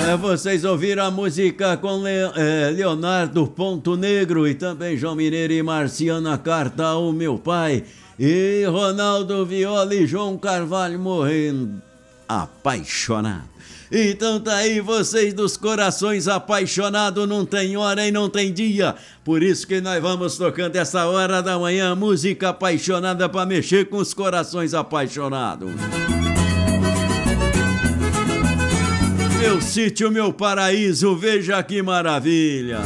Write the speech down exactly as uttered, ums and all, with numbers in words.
É, vocês ouviram a música com Le, é, Leonardo Ponto Negro e também João Mineiro e Marciana Carta ao Meu Pai e Ronaldo Viola e João Carvalho morrendo apaixonado. Então tá aí, vocês dos corações apaixonados, não tem hora e não tem dia. Por isso que nós vamos tocando essa hora da manhã, música apaixonada pra mexer com os corações apaixonados. Meu sítio, meu paraíso, veja que maravilha.